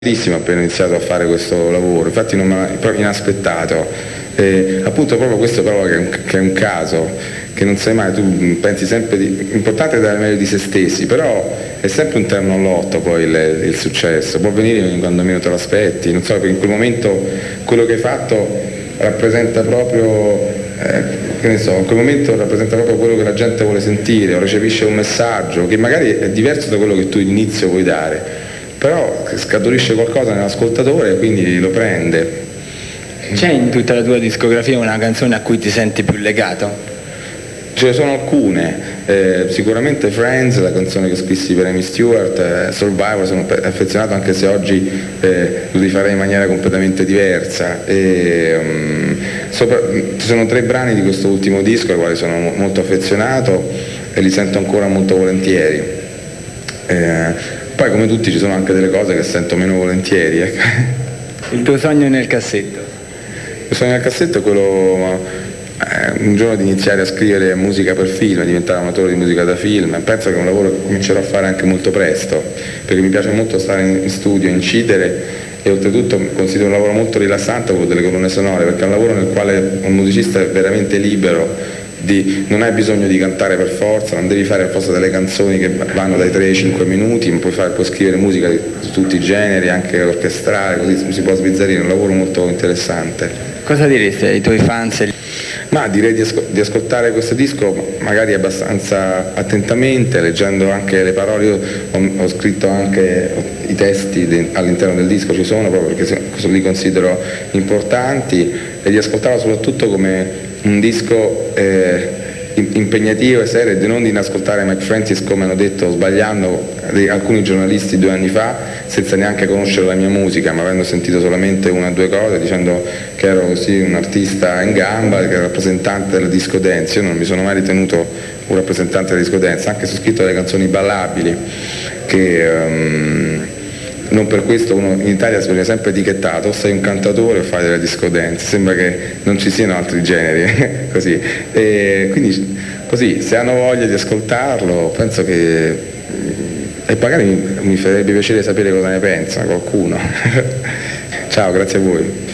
Appena iniziato a fare questo lavoro, infatti non mi ha proprio inaspettato, appunto proprio questo però che è un caso, che non sai mai, tu pensi sempre l'importante è dare meglio di se stessi, però è sempre un terno al lotto poi il successo, può venire quando meno te lo aspetti, non so, in quel momento quello che hai fatto rappresenta proprio, che ne so, in quel momento rappresenta proprio quello che la gente vuole sentire, o recepisce un messaggio che magari è diverso da quello che tu all'inizio vuoi dare, però scaturisce qualcosa nell'ascoltatore e quindi lo prende. C'è in tutta la tua discografia una canzone a cui ti senti più legato? Ce ne sono alcune, sicuramente Friends, la canzone che scrissi per Amy Stewart, Survivor, sono affezionato anche se oggi lo rifarei in maniera completamente diversa. Ci sono 3 brani di questo ultimo disco ai quali sono molto affezionato e li sento ancora molto volentieri. Poi come tutti ci sono anche delle cose che sento meno volentieri. Ecco. Il tuo sogno nel cassetto? Il sogno nel cassetto è quello un giorno di iniziare a scrivere musica per film, diventare amatore di musica da film. Penso che è un lavoro che comincerò a fare anche molto presto, perché mi piace molto stare in studio, incidere, e oltretutto considero un lavoro molto rilassante quello delle colonne sonore, perché è un lavoro nel quale un musicista è veramente libero. Non hai bisogno di cantare per forza, non devi fare apposta delle canzoni che vanno dai 3 ai 5 minuti, ma puoi scrivere musica di tutti i generi, anche orchestrale, così si può sbizzarrire, è un lavoro molto interessante. Cosa diresti ai tuoi fans? Ma direi di ascoltare questo disco magari abbastanza attentamente, leggendo anche le parole. Io ho scritto anche i testi all'interno del disco, ci sono proprio perché li considero importanti, e di ascoltarlo soprattutto come un disco impegnativo e serio, e non di ascoltare Mike Francis come hanno detto sbagliando alcuni giornalisti 2 anni fa, senza neanche conoscere la mia musica, ma avendo sentito solamente 1 o 2 cose, dicendo che ero così un artista in gamba, che era rappresentante della disco dance. Io non mi sono mai ritenuto un rappresentante della disco dance, anche se ho scritto delle canzoni ballabili che non per questo uno in Italia si viene sempre etichettato: o sei un cantatore o fai della disco dance, sembra che non ci siano altri generi così. E quindi così, se hanno voglia di ascoltarlo, penso che, e magari mi farebbe piacere sapere cosa ne pensa qualcuno. Ciao, grazie a voi.